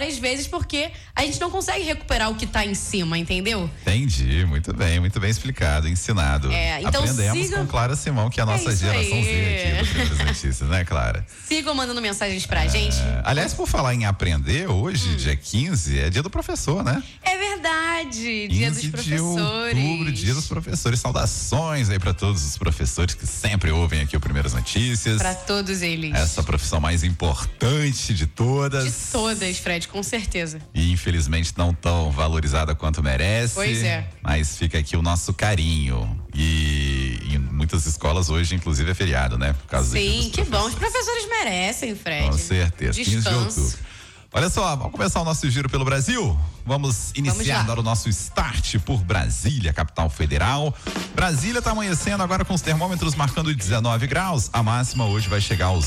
várias vezes porque a gente não consegue recuperar o que tá em cima, entendeu? Entendi, muito bem explicado, ensinado. Então aprendemos com Clara Simão, que é a nossa geração Z aqui do Primeiras Notícias, né, Clara? Sigam mandando mensagens pra gente. Aliás, por falar em aprender, hoje, dia 15, é dia do professor, né? É verdade, dia dos professores. De outubro, dia dos professores. Saudações aí pra todos os professores que sempre ouvem aqui o Primeiras Notícias. Pra todos eles. Essa profissão mais importante de todas. De todas, Fred, com certeza. E infelizmente não tão valorizada quanto merece. Pois é. Mas fica aqui o nosso carinho. E em muitas escolas hoje, inclusive, é feriado, né? Por causa Sim, que bom. Os professores merecem, Fred. Com certeza. Descanso. 15 de outubro. Olha só, vamos começar o nosso giro pelo Brasil? Vamos iniciar, dar o nosso start por Brasília, capital federal. Brasília está amanhecendo agora com os termômetros marcando 19 graus. A máxima hoje vai chegar aos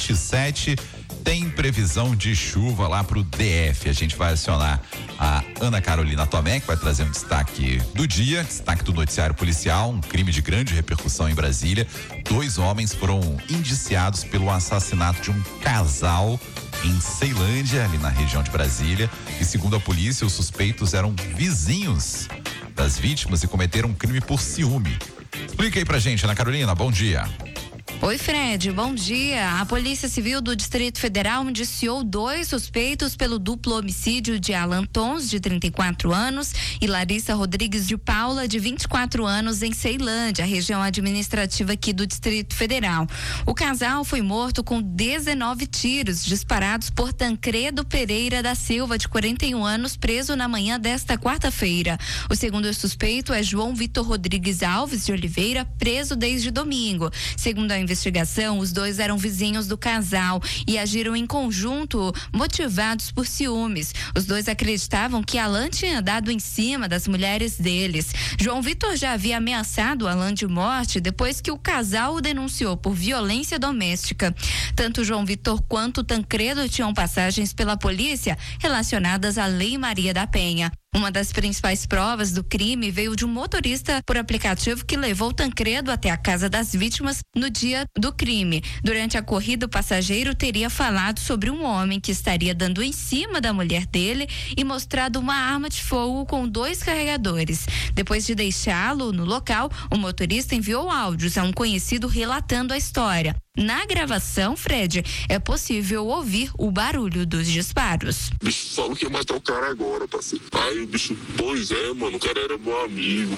27. Tem previsão de chuva lá pro DF. A gente vai acionar a Ana Carolina Tomé, que vai trazer um destaque do dia, destaque do noticiário policial, um crime de grande repercussão em Brasília. 2 homens foram indiciados pelo assassinato de um casal em Ceilândia, ali na região de Brasília. E segundo a polícia, os suspeitos eram vizinhos das vítimas e cometeram um crime por ciúme. Explica aí pra gente, Ana Carolina, bom dia. Oi, Fred, bom dia. A Polícia Civil do Distrito Federal indiciou 2 suspeitos pelo duplo homicídio de Alan Tons, de 34 anos, e Larissa Rodrigues de Paula, de 24 anos, em Ceilândia, região administrativa aqui do Distrito Federal. O casal foi morto com 19 tiros disparados por Tancredo Pereira da Silva, de 41 anos, preso na manhã desta quarta-feira. O segundo suspeito é João Vitor Rodrigues Alves de Oliveira, preso desde domingo. Segundo a investigação, os 2 eram vizinhos do casal e agiram em conjunto, motivados por ciúmes. Os 2 acreditavam que Alan tinha dado em cima das mulheres deles. João Vitor já havia ameaçado Alan de morte depois que o casal o denunciou por violência doméstica. Tanto João Vitor quanto Tancredo tinham passagens pela polícia relacionadas à Lei Maria da Penha. Uma das principais provas do crime veio de um motorista por aplicativo que levou Tancredo até a casa das vítimas no dia do crime. Durante a corrida, o passageiro teria falado sobre um homem que estaria dando em cima da mulher dele e mostrado uma arma de fogo com 2 carregadores. Depois de deixá-lo no local, o motorista enviou áudios a um conhecido relatando a história. Na gravação, Fred, é possível ouvir o barulho dos disparos. O bicho falou que ia matar o cara agora, parceiro. Aí o bicho, pois é, mano, o cara era meu amigo.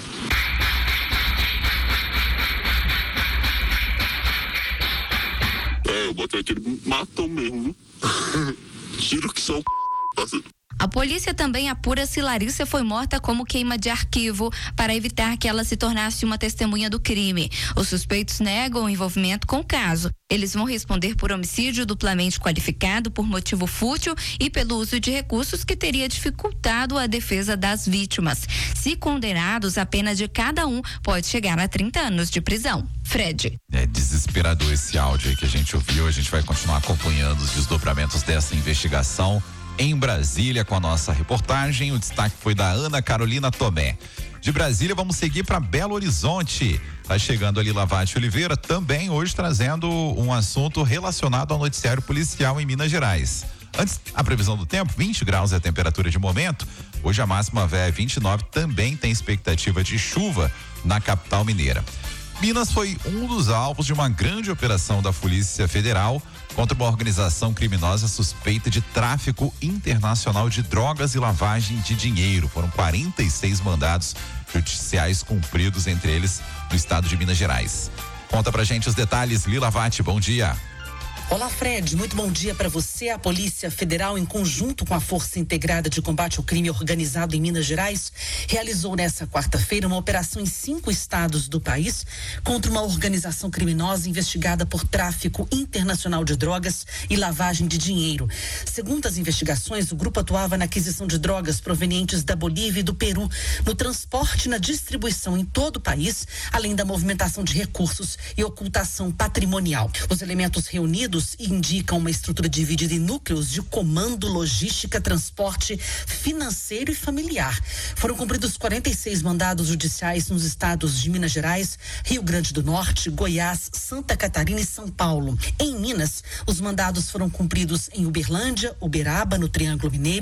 Eu botei que ele matou mesmo, viu? Tiro que só o parceiro. A polícia também apura se Larissa foi morta como queima de arquivo para evitar que ela se tornasse uma testemunha do crime. Os suspeitos negam o envolvimento com o caso. Eles vão responder por homicídio duplamente qualificado por motivo fútil e pelo uso de recursos que teria dificultado a defesa das vítimas. Se condenados, a pena de cada um pode chegar a 30 anos de prisão. Fred. É desesperador esse áudio aí que a gente ouviu. A gente vai continuar acompanhando os desdobramentos dessa investigação em Brasília com a nossa reportagem. O destaque foi da Ana Carolina Tomé. De Brasília, vamos seguir para Belo Horizonte. Tá chegando ali Lavate Oliveira, também hoje trazendo um assunto relacionado ao noticiário policial em Minas Gerais. Antes, a previsão do tempo, 20 graus é a temperatura de momento. Hoje a máxima vai a 29, também tem expectativa de chuva na capital mineira. Minas foi um dos alvos de uma grande operação da Polícia Federal contra uma organização criminosa suspeita de tráfico internacional de drogas e lavagem de dinheiro. Foram 46 mandados judiciais cumpridos, entre eles no estado de Minas Gerais. Conta pra gente os detalhes, Lila Vatti, bom dia. Olá, Fred, muito bom dia para você. A Polícia Federal, em conjunto com a Força Integrada de Combate ao Crime Organizado em Minas Gerais, realizou nesta quarta-feira uma operação em 5 estados do país contra uma organização criminosa investigada por tráfico internacional de drogas e lavagem de dinheiro. Segundo as investigações, o grupo atuava na aquisição de drogas provenientes da Bolívia e do Peru, no transporte e na distribuição em todo o país, além da movimentação de recursos e ocultação patrimonial. Os elementos reunidos indicam uma estrutura dividida em núcleos de comando, logística, transporte, financeiro e familiar. Foram cumpridos 46 mandados judiciais nos estados de Minas Gerais, Rio Grande do Norte, Goiás, Santa Catarina e São Paulo. Em Minas, os mandados foram cumpridos em Uberlândia, Uberaba, no Triângulo Mineiro,